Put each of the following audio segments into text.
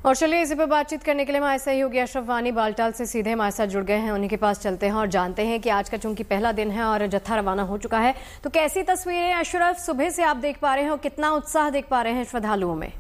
और चलिए इसी पर बातचीत करने के लिए हमारे सहयोगी अशरफ वानी बालटाल से सीधे हमारे साथ जुड़ गए हैं। उन्हीं के पास चलते हैं और जानते हैं कि आज का चूंकि पहला दिन है और जत्था रवाना हो चुका है, तो कैसी तस्वीरें अशरफ सुबह से आप देख पा रहे हैं और कितना उत्साह देख पा रहे हैं श्रद्धालुओं में?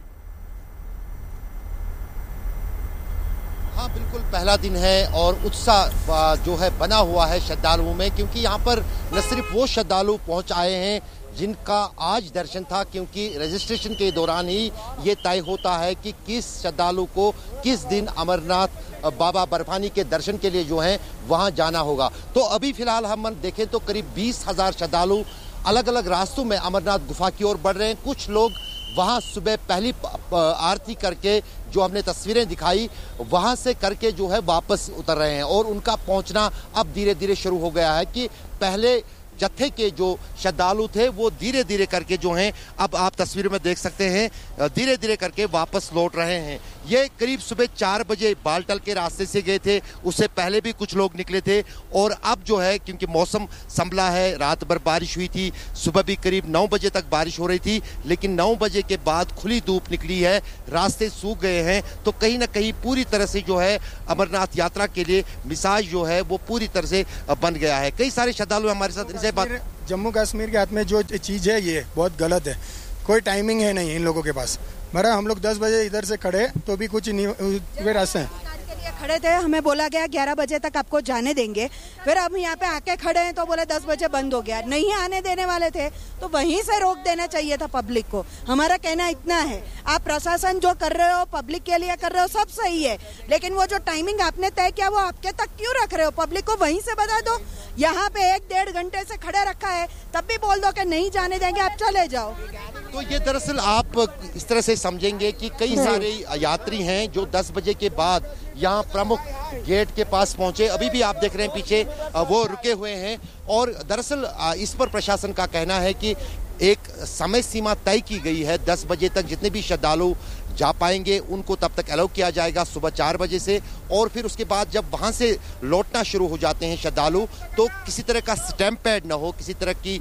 हाँ बिल्कुल, पहला दिन है और उत्साह जो है बना हुआ है श्रद्धालुओं में, क्योंकि यहाँ पर न सिर्फ वो श्रद्धालु पहुँच आए हैं जिनका आज दर्शन था, क्योंकि रजिस्ट्रेशन के दौरान ही ये तय होता है कि किस श्रद्धालु को किस दिन अमरनाथ बाबा बर्फानी के दर्शन के लिए जो है वहाँ जाना होगा। तो अभी फिलहाल हम देखें तो करीब 20,000 श्रद्धालु अलग अलग रास्तों में अमरनाथ गुफा की ओर बढ़ रहे हैं। कुछ लोग वहाँ सुबह पहली आरती करके जो हमने तस्वीरें दिखाई वहाँ से करके जो है वापस उतर रहे हैं और उनका पहुँचना अब धीरे धीरे शुरू हो गया है कि पहले जत्थे के जो श्रद्धालु थे वो धीरे धीरे करके जो हैं, अब आप तस्वीर में देख सकते हैं, धीरे धीरे करके वापस लौट रहे हैं। ये करीब सुबह 4 बजे बालटल के रास्ते से गए थे, उससे पहले भी कुछ लोग निकले थे और अब जो है क्योंकि मौसम संभला है, रात भर बारिश हुई थी, सुबह भी करीब 9 बजे तक बारिश हो रही थी, लेकिन 9 बजे के बाद खुली धूप निकली है, रास्ते सूख गए हैं, तो कहीं ना कहीं पूरी तरह से जो है अमरनाथ यात्रा के लिए मिजाज जो है वो पूरी तरह से बन गया है। कई सारे श्रद्धालु हमारे साथ जम्मू कश्मीर के हाथ में जो चीज़ है ये बहुत गलत है। कोई टाइमिंग है नहीं इन लोगों के पास। मरा हम लोग 10 बजे इधर से खड़े तो भी कुछ नहीं रास्ते हैं। खड़े थे, हमें बोला गया 11 बजे तक आपको जाने देंगे, फिर हम यहाँ पे आके खड़े हैं तो बोले 10 बजे बंद हो गया। नहीं आने देने वाले थे तो वहीं से रोक देना चाहिए था पब्लिक को। हमारा कहना इतना है, आप प्रशासन जो कर रहे हो पब्लिक के लिए कर रहे हो सब सही है, लेकिन वो जो टाइमिंग आपने तय किया वो आपके तक क्यों रख रहे हो? पब्लिक को वहीं से बता दो। यहाँ पे 1-1.5 घंटे से खड़े रखा है, तब भी बोल दो कि नहीं जाने देंगे, आप चले जाओ। तो ये दरअसल आप इस तरह से समझेंगे कि कई सारे यात्री हैं जो 10 बजे के बाद यहाँ प्रमुख गेट के पास पहुंचे। अभी भी आप देख रहे हैं पीछे वो रुके हुए हैं और दरअसल इस पर प्रशासन का कहना है कि एक समय सीमा तय की गई है, 10 बजे तक जितने भी श्रद्धालु जा पाएंगे उनको तब तक अलाउ किया जाएगा सुबह 4 बजे से, और फिर उसके बाद जब वहां से लौटना शुरू हो जाते हैं श्रद्धालु तो किसी तरह का स्टैम्पेड ना हो, किसी तरह की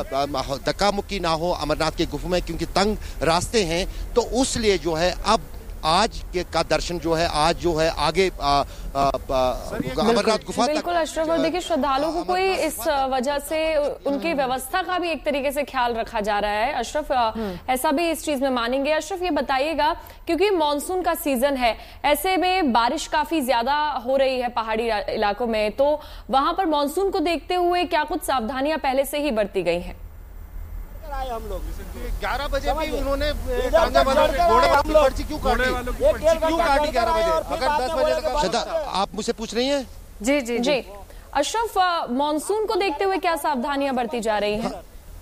धक्का मुक्की ना हो अमरनाथ के गुफा में, क्योंकि तंग रास्ते हैं। तो उस लिए जो है अब आज के का दर्शन जो है आज जो है आगे अमरनाथ गुफा तक। बिल्कुल अशरफ, और देखिए श्रद्धालुओं को कोई इस वजह से उनकी व्यवस्था का भी एक तरीके से ख्याल रखा जा रहा है। अशरफ ऐसा भी इस चीज में मानेंगे? अशरफ ये बताइएगा, क्योंकि मानसून का सीजन है, ऐसे में बारिश काफी ज्यादा हो रही है पहाड़ी इलाकों में, तो वहां पर मानसून को देखते हुए क्या कुछ सावधानियां पहले से ही बरती गई हैं? हम लोग 11 बजे भी उन्होंने घोड़े पर्ची क्यों काटी? 11 बजे? अगर 10 बजे तक आप मुझसे पूछ रही हैं? जी जी जी अशरफ, मानसून को देखते हुए क्या सावधानियां बरती जा रही हैं?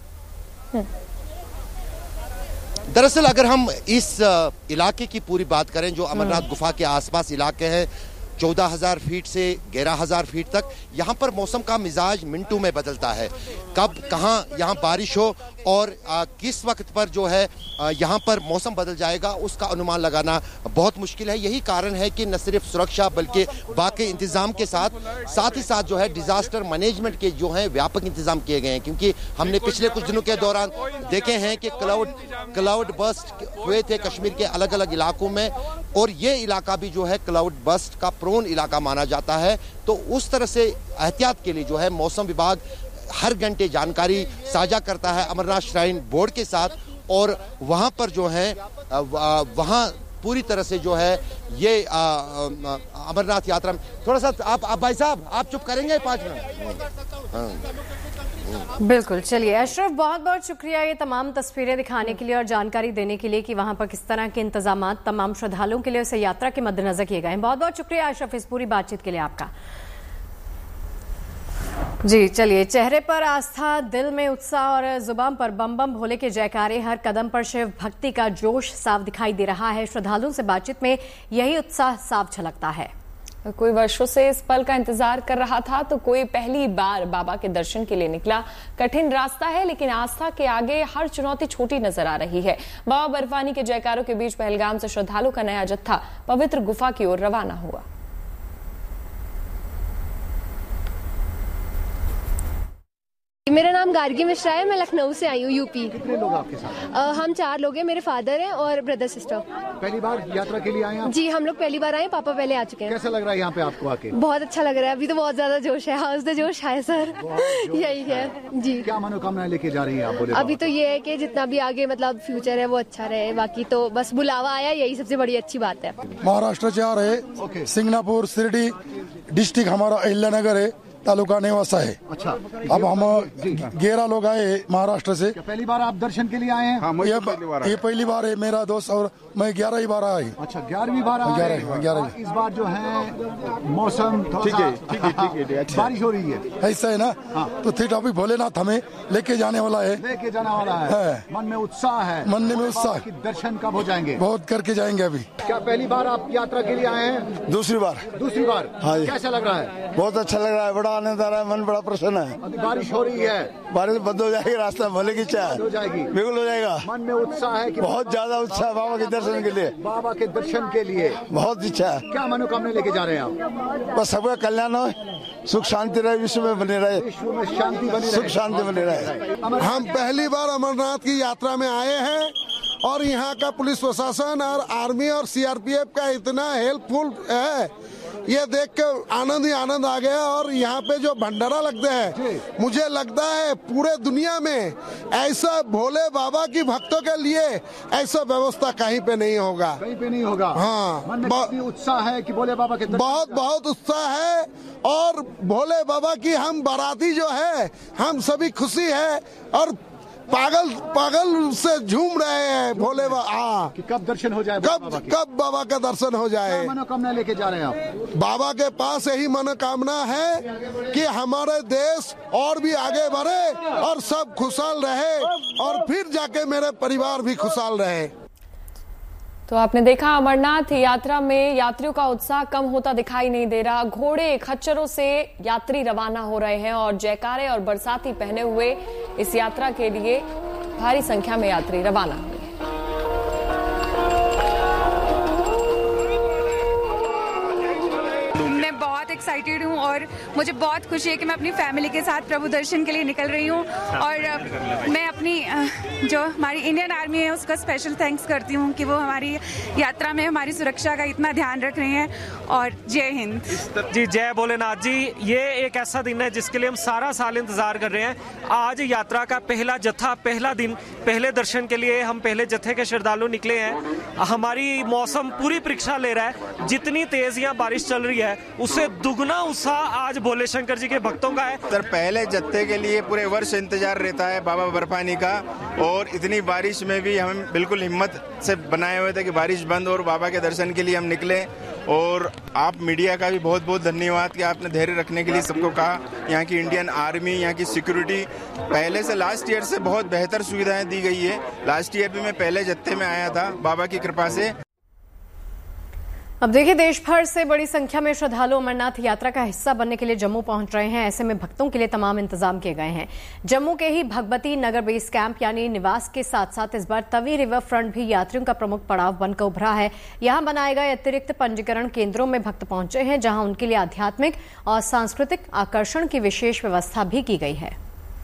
दरअसल अगर हम इस इलाके की पूरी बात करें, जो अमरनाथ गुफा के आसपास इलाके हैं, 14,000 फीट से 11,000 फीट तक, यहाँ पर मौसम का मिजाज मिनटों में बदलता है। कब कहाँ यहाँ बारिश हो और किस वक्त पर जो है यहाँ पर मौसम बदल जाएगा उसका अनुमान लगाना बहुत मुश्किल है। यही कारण है कि न सिर्फ सुरक्षा बल्कि बाकी इंतजाम के साथ ही साथ जो है डिजास्टर मैनेजमेंट के जो है व्यापक इंतजाम किए गए हैं, क्योंकि हमने पिछले कुछ दिनों के दौरान देखे हैं कि क्लाउड बस्ट हुए थे कश्मीर के अलग अलग इलाकों में, और ये इलाका भी जो है क्लाउड बस्ट का प्रोन इलाका माना जाता है। तो उस तरह से एहतियात के लिए जो है मौसम विभाग हर घंटे जानकारी साझा करता है अमरनाथ श्राइन बोर्ड के साथ, और वहां पर जो है वहां पूरी तरह से जो है ये अमरनाथ यात्रा में थोड़ा सा आप भाई साहब आप चुप करेंगे 5 मिनट? बिल्कुल। चलिए अशरफ, बहुत बहुत शुक्रिया ये तमाम तस्वीरें दिखाने के लिए और जानकारी देने के लिए कि वहां पर किस तरह के इंतजाम तमाम श्रद्धालुओं के लिए उसे यात्रा के मद्देनजर किए गए हैं। बहुत बहुत शुक्रिया अशरफ इस पूरी बातचीत के लिए आपका। जी चलिए, चेहरे पर आस्था, दिल में उत्साह और जुबान पर बम बम भोले के जयकारे, हर कदम पर शिव भक्ति का जोश साफ दिखाई दे रहा है। श्रद्धालुओं से बातचीत में यही उत्साह साफ झलकता है। कोई वर्षों से इस पल का इंतजार कर रहा था तो कोई पहली बार बाबा के दर्शन के लिए निकला। कठिन रास्ता है लेकिन आस्था के आगे हर चुनौती छोटी नजर आ रही है। बाबा बर्फानी के जयकारों के बीच पहलगाम से श्रद्धालुओं का नया जत्था पवित्र गुफा की ओर रवाना हुआ। मेरा नाम गार्गी मिश्रा है, मैं लखनऊ से आई हूँ, यूपी। कितने लोग आपके साथ? हम 4 लोग हैं, मेरे फादर हैं और ब्रदर सिस्टर। पहली बार यात्रा के लिए आए हैं? जी, हम लोग पहली बार आए, पापा पहले आ चुके हैं। कैसा लग रहा है यहाँ पे आपको आके? बहुत अच्छा लग रहा है, अभी तो बहुत ज्यादा जोश है, हाउस द जोश है सर। यही है जी। क्या मनोकामनाएं लेके जा रही है आप? बोले अभी तो ये है कि जितना भी आगे मतलब फ्यूचर है वो अच्छा रहे, बाकी तो बस बुलावा आया, यही सबसे बड़ी अच्छी बात है। महाराष्ट्र से आ रहे, सिंगनापुर शिरडी डिस्ट्रिक्ट हमारा अहिल्यानगर है, तालुका नेवासा है। अच्छा, अब हम 11 लोग आए महाराष्ट्र से। पहली बार आप दर्शन के लिए आए हैं? हाँ, ये पहली बार है, मेरा दोस्त और मैं 11वीं बार आए। अच्छा, 11वीं बार आए। 11 इस बार जो है मौसम ठीक है, बारिश हो रही है, ऐसा है ना। हाँ। तो थिएटर अभी भोलेनाथ हमें लेके जाने वाला है। मन में उत्साह है। मन में उत्साह। दर्शन कब हो जाएंगे? बहुत करके जाएंगे अभी। क्या पहली बार आप यात्रा के लिए आए हैं? दूसरी बार। हाँ। कैसा लग रहा है? बहुत अच्छा लग रहा है, बड़ा आनंद आ रहा है, मन बड़ा प्रसन्न है। अभी बारिश हो रही है, बारिश बंद हो जाएगी, रास्ता भले की चाह हो जाएगी, बिल्कुल हो जाएगा। मन में उत्साह है कि बहुत ज्यादा उत्साह बाबा के दर्शन के लिए। बाबा के दर्शन के लिए बहुत इच्छा है। क्या मनोकामना लेके जा रहे हैं आप? बस सबका कल्याण हो, सुख शांति रहे, विश्व में बने रहे, विश्व में शांति बनी रहे, सुख शांति बने रहे। हम पहली बार अमरनाथ की यात्रा में आए हैं और यहाँ का पुलिस प्रशासन और आर्मी और सीआरपीएफ का इतना हेल्पफुल है, ये देख के आनंद ही आनंद आ गया। और यहाँ पे जो भंडारा लगते हैं, मुझे लगता है पूरे दुनिया में ऐसा भोले बाबा की भक्तों के लिए ऐसा व्यवस्था कहीं पे नहीं होगा। कहीं पे नहीं होगा। हाँ, बहुत उत्साह है कि भोले बाबा के बहुत उत्साह है। और भोले बाबा की हम बाराती जो है, हम सभी खुशी है और पागल से झूम रहे हैं भोले बाबा। हाँ, कि कब दर्शन हो जाए, कब बाबा का दर्शन हो जाए। मनोकामना लेके जा रहे हैं आप? बाबा के पास यही मनोकामना है कि हमारे देश और भी आगे बढ़े और सब खुशहाल रहे और फिर जाके मेरे परिवार भी खुशहाल रहे। तो आपने देखा अमरनाथ यात्रा में यात्रियों का उत्साह कम होता दिखाई नहीं दे रहा। घोड़े खच्चरों से यात्री रवाना हो रहे हैं और जयकारे और बरसाती पहने हुए इस यात्रा के लिए भारी संख्या में यात्री रवाना हुए। मैं बहुत एक्साइटेड हूँ और मुझे बहुत खुशी है कि मैं अपनी फैमिली के साथ प्रभु दर्शन के लिए निकल रही हूँ। और मैं अपनी जो हमारी इंडियन आर्मी है उसका स्पेशल थैंक्स करती हूँ कि वो हमारी यात्रा में हमारी सुरक्षा का इतना ध्यान रख रही हैं। और जय हिंद जी, जय भोलेनाथ जी। ये एक ऐसा दिन है जिसके लिए हम सारा साल इंतजार कर रहे हैं। आज यात्रा का पहला जत्था, पहला दिन, पहले दर्शन के लिए हम पहले जत्थे के श्रद्धालु निकले हैं। हमारी मौसम पूरी परीक्षा ले रहा है। जितनी तेज यहाँ बारिश चल रही है उससे दुगना उत्साह आज भोले शंकर जी के भक्तों का है। सर, पहले जत्थे के लिए पूरे वर्ष इंतजार रहता है बाबा बर्फानी का, और इतनी बारिश में भी हम बिल्कुल हिम्मत से बनाए हुए थे कि बारिश बंद और बाबा के दर्शन के लिए हम निकले। और आप मीडिया का भी बहुत बहुत धन्यवाद कि आपने धैर्य रखने के लिए सबको कहा। यहाँ की इंडियन आर्मी, यहाँ की सिक्योरिटी पहले से लास्ट ईयर से बहुत बेहतर सुविधाएं दी गई है। लास्ट ईयर भी मैं पहले जत्थे में आया था बाबा की कृपा से। अब देखिए, देश भर से बड़ी संख्या में श्रद्धालु अमरनाथ यात्रा का हिस्सा बनने के लिए जम्मू पहुंच रहे हैं। ऐसे में भक्तों के लिए तमाम इंतजाम किए गए हैं। जम्मू के ही भगवती नगर बेस कैंप यानी निवास के साथ साथ इस बार तवी रिवर फ्रंट भी यात्रियों का प्रमुख पड़ाव बनकर उभरा है। यहां बनाए गए अतिरिक्त पंजीकरण केंद्रों में भक्त पहुंचे हैं, जहां उनके लिए आध्यात्मिक और सांस्कृतिक आकर्षण की विशेष व्यवस्था भी की गई है।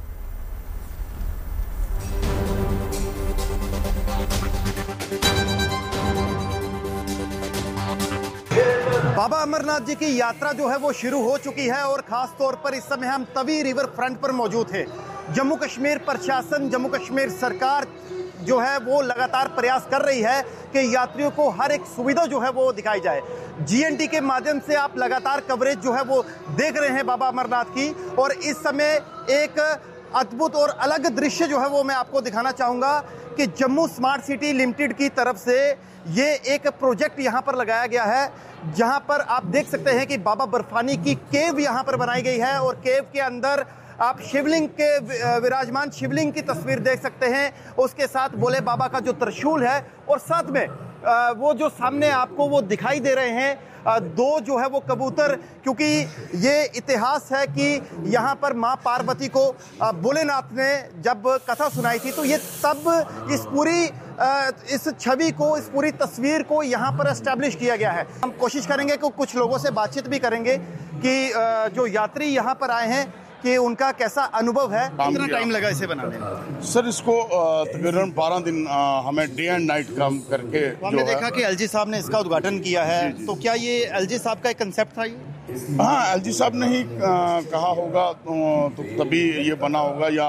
बाबा अमरनाथ जी की यात्रा जो है वो शुरू हो चुकी है और खास तौर पर इस समय हम तवी रिवर फ्रंट पर मौजूद हैं। जम्मू कश्मीर प्रशासन, जम्मू कश्मीर सरकार जो है वो लगातार प्रयास कर रही है कि यात्रियों को हर एक सुविधा जो है वो दिखाई जाए। जीएनटी के माध्यम से आप लगातार कवरेज जो है वो देख रहे हैं बाबा अमरनाथ की। और इस समय एक अद्भुत और अलग दृश्य जो है वो मैं आपको दिखाना चाहूँगा कि जम्मू स्मार्ट सिटी लिमिटेड की तरफ से ये एक प्रोजेक्ट यहाँ पर लगाया गया है, जहाँ पर आप देख सकते हैं कि बाबा बर्फानी की केव यहाँ पर बनाई गई है। और केव के अंदर आप शिवलिंग के विराजमान शिवलिंग की तस्वीर देख सकते हैं, उसके साथ भोले बाबा का जो त्रिशूल है, और साथ में वो जो सामने आपको वो दिखाई दे रहे हैं दो जो है वो कबूतर, क्योंकि ये इतिहास है कि यहाँ पर माँ पार्वती को भोलेनाथ ने जब कथा सुनाई थी तो ये तब इस छवि को, इस पूरी तस्वीर को यहाँ पर एस्टैब्लिश किया गया है। हम कोशिश करेंगे कि कुछ लोगों से बातचीत भी करेंगे कि जो यात्री यहाँ पर आए हैं कि उनका कैसा अनुभव है, कितना टाइम लगा इसे बनाने में? सर इसको तकरीबन 12 दिन हमें डे एंड नाइट काम करके हमने देखा कि एलजी साहब ने इसका उद्घाटन किया है, तो क्या ये एलजी साहब का एक कंसेप्ट था ये? हाँ, एलजी साहब ने ही कहा होगा तो तभी ये बना होगा, या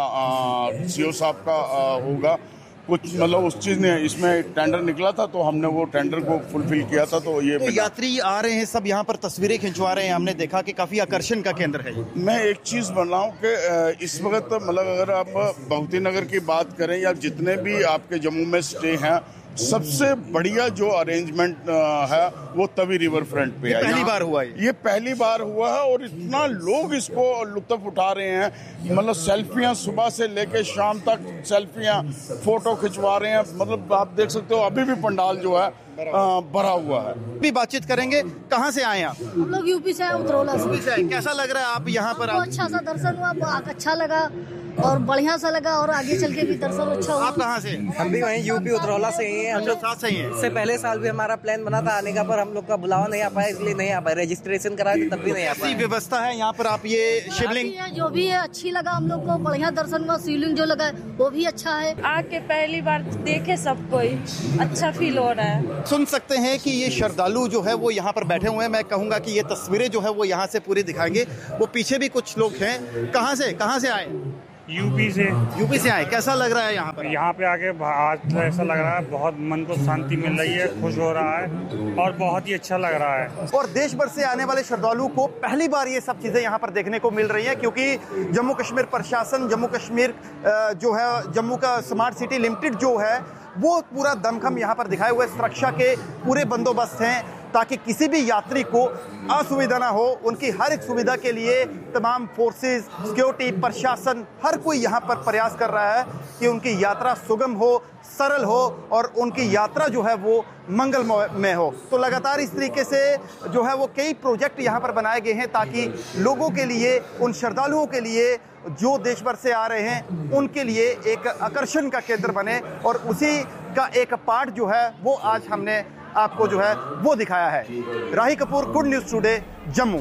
सीओ साहब का होगा कुछ, मतलब उस चीज ने इसमें टेंडर निकला था तो हमने वो टेंडर को फुलफिल किया था। तो ये तो यात्री आ रहे हैं, सब यहाँ पर तस्वीरें खिंचवा रहे हैं, हमने देखा कि काफी आकर्षण का केंद्र है। मैं एक चीज बन रहा हूँ कि इस वक्त मतलब अगर आप भगवती नगर की बात करें या जितने भी आपके जम्मू में स्टे हैं, सबसे बढ़िया जो अरेंजमेंट है वो तवी रिवर फ्रंट पे है। पहली बार हुआ है, ये पहली बार हुआ है और इतना लोग इसको लुत्फ उठा रहे हैं, मतलब सेल्फियां सुबह से लेके शाम तक सेल्फियां, फोटो खिंचवा रहे हैं। मतलब आप देख सकते हो अभी भी पंडाल जो है भरा हुआ है। भी बातचीत करेंगे। कहाँ से आए आप? हम लोग यूपी से, उतरौला से। कैसा लग रहा है आप यहाँ पर? अच्छा सा दर्शन हुआ, अच्छा लगा और बढ़िया सा लगा, और आगे चल के भी दर्शन अच्छा हुआ। आप कहाँ से? हम भी वहीं यूपी उतरौला से ही हैं। हम लोग साथ से ही हैं। इससे पहले साल भी हमारा प्लान बना था आने का, पर हम लोग का बुलावा नहीं आ पाया, इसलिए नहीं आ पाए। रजिस्ट्रेशन कराए थे तब भी नहीं आ पाए। व्यवस्था है यहाँ पर? आप ये शिवलिंग जो भी है अच्छी लगा हम लोग को, बढ़िया दर्शन हुआ। शिवलिंग जो लगा वो भी अच्छा है। आके पहली बार देखे सब कोई, अच्छा फील हो रहा है। सुन सकते हैं कि ये श्रद्धालु जो है वो यहाँ पर बैठे हुए हैं। मैं कहूँगा कि ये तस्वीरें जो है वो यहाँ से पूरी दिखाएंगे। वो पीछे भी कुछ लोग हैं। कहाँ से आए? यूपी से आए। कैसा लग रहा है यहाँ पर? यहाँ पे आके आज ऐसा लग रहा है बहुत मन को शांति मिल रही है, खुश हो रहा है और बहुत ही अच्छा लग रहा है। और देश भर से आने वाले श्रद्धालुओं को पहली बार ये सब चीजें यहाँ पर देखने को मिल रही है, क्योंकि जम्मू कश्मीर प्रशासन, जम्मू कश्मीर जो है जम्मू का स्मार्ट सिटी लिमिटेड जो है वो पूरा दमखम यहाँ पर दिखाए हुए, सुरक्षा के पूरे बंदोबस्त हैं ताकि किसी भी यात्री को असुविधा ना हो। उनकी हर एक सुविधा के लिए तमाम फोर्सेस, सिक्योरिटी, प्रशासन, हर कोई यहाँ पर प्रयास कर रहा है कि उनकी यात्रा सुगम हो, सरल हो और उनकी यात्रा जो है वो मंगलमय हो। तो लगातार इस तरीके से जो है वो कई प्रोजेक्ट यहाँ पर बनाए गए हैं ताकि लोगों के लिए, उन श्रद्धालुओं के लिए जो देश भर से आ रहे हैं, उनके लिए एक आकर्षण का केंद्र बने। और उसी का एक पार्ट जो है वो आज हमने आपको जो है वो दिखाया है। राही Kapoor, good news today, Jammu.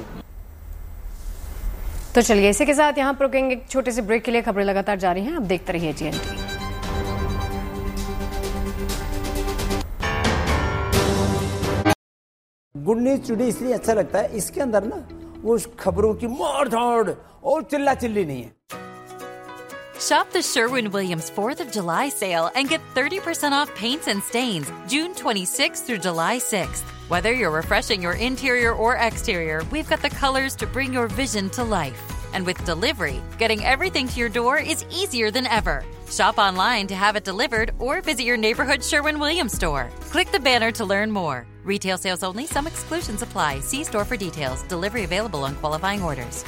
तो चलिए इसी के साथ यहाँ पर रुकेंगे एक छोटे से ब्रेक के लिए। खबरें लगातार जारी हैं, आप देखते रहिए GNT। गुड न्यूज टुडे इसलिए अच्छा लगता है, इसके अंदर ना वो खबरों की मार धाड़ और चिल्ला चिल्ली नहीं है। Shop the Sherwin-Williams 4th of July sale and get 30% off paints and stains June 26th through July 6th. Whether you're refreshing your interior or exterior, we've got the colors to bring your vision to life. And with delivery, getting everything to your door is easier than ever. Shop online to have it delivered or visit your neighborhood Sherwin-Williams store. Click the banner to learn more. Retail sales only. Some exclusions apply. See store for details. Delivery available on qualifying orders.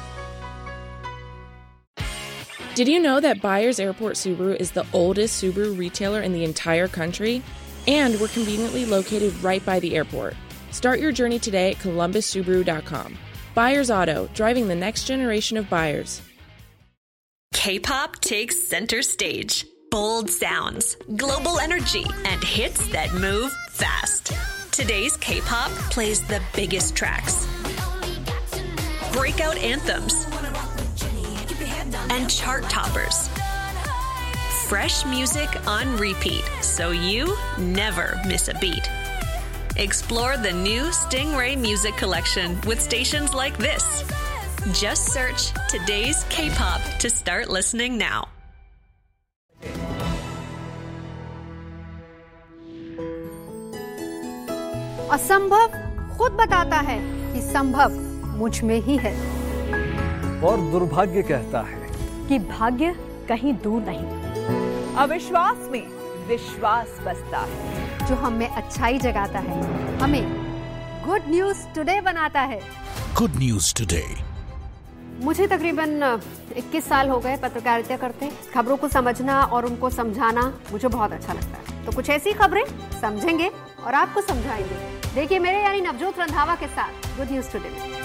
Did you know that Byers Airport Subaru is the oldest Subaru retailer in the entire country? And we're conveniently located right by the airport. Start your journey today at ColumbusSubaru.com. Byers Auto, driving the next generation of buyers. K-pop takes center stage. Bold sounds, global energy, and hits that move fast. Today's K-pop plays the biggest tracks, breakout anthems, and chart toppers. Fresh music on repeat, so you never miss a beat. Explore the new Stingray Music Collection with stations like this. Just search today's K-pop to start listening now. असंभव खुद बताता है कि संभव मुझ में ही है, और दुर्भाग्य कहता है कि भाग्य कहीं दूर नहीं। अविश्वास में विश्वास बसता है, जो हमें अच्छाई जगाता है, हमें गुड न्यूज टुडे बनाता है। Good news today. मुझे तकरीबन 21 साल हो गए पत्रकारिता करते। खबरों को समझना और उनको समझाना मुझे बहुत अच्छा लगता है। तो कुछ ऐसी खबरें समझेंगे और आपको समझाएंगे। देखिए मेरे यानी नवजोत रंधावा के साथ गुड न्यूज टुडे में।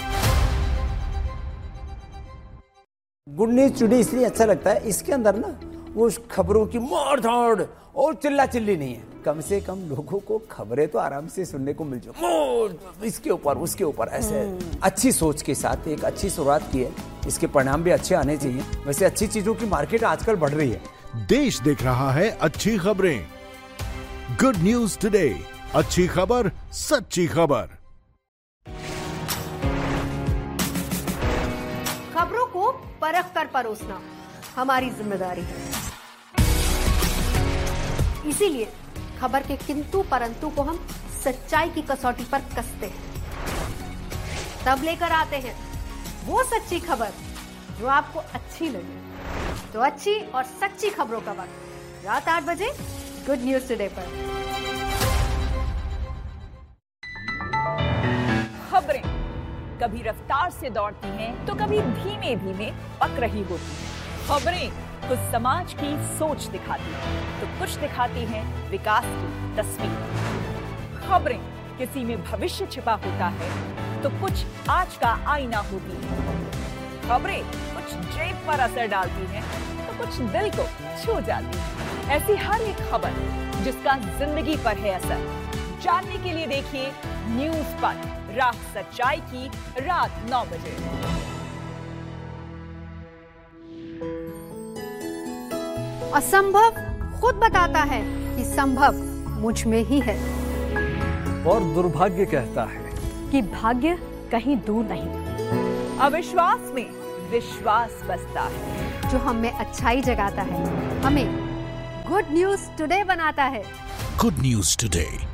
गुड न्यूज टुडे इसलिए अच्छा लगता है, इसके अंदर ना वो खबरों की मार धाड़ और चिल्ला चिल्ली नहीं है। कम से कम लोगों को खबरें तो आराम से सुनने को मिल जाए, इसके ऊपर उसके ऊपर ऐसे अच्छी सोच के साथ एक अच्छी शुरुआत की है, इसके परिणाम भी अच्छे आने चाहिए। वैसे अच्छी चीजों की मार्केट आजकल बढ़ रही है। देश देख रहा है अच्छी खबरें। गुड न्यूज टुडे, अच्छी खबर सच्ची खबर। खबरों को परख कर परोसना हमारी जिम्मेदारी है, इसीलिए खबर के किंतु परंतु को हम सच्चाई की कसौटी पर कसते हैं, तब लेकर आते हैं वो सच्ची खबर जो आपको अच्छी लगे। तो अच्छी और सच्ची खबरों का वक्त रात 8 बजे गुड न्यूज टुडे पर। खबरें कभी रफ्तार से दौड़ती हैं तो कभी धीमे धीमे पक रही होती हैं। खबरें कुछ समाज की सोच दिखाती हैं तो कुछ दिखाती हैं विकास की तस्वीर। खबरें किसी में भविष्य छिपा होता है तो कुछ आज का आईना होती है। खबरें कुछ जेब पर असर डालती हैं तो कुछ दिल को छू जाती है। ऐसी हर एक खबर जिसका जिंदगी पर है असर, जानने के लिए देखिए न्यूज़ पर राह सच्चाई की रात 9 बजे। असंभव खुद बताता है कि संभव मुझ में ही है, और दुर्भाग्य कहता है कि भाग्य कहीं दूर नहीं। अविश्वास में विश्वास बसता है, जो हमें अच्छाई जगाता है, हमें गुड न्यूज टुडे बनाता है। Good news today